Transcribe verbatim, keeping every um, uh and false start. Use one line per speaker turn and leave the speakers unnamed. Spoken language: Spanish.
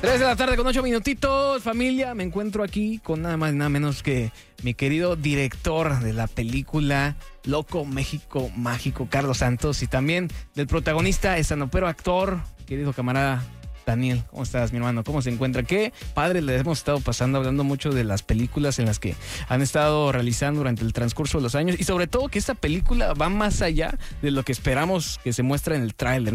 tres de la tarde con ocho minutitos, familia. Me encuentro aquí con nada más y nada menos que mi querido director de la película Loco México Mágico, Carlos Santos, y también del protagonista, estanopero, actor, querido camarada Daniel. ¿Cómo estás, mi hermano? ¿Cómo se encuentra? Qué padre le hemos estado pasando hablando mucho de las películas en las que han estado realizando durante el transcurso de los años, y sobre todo que esta película va más allá de lo que esperamos que se muestra en el tráiler.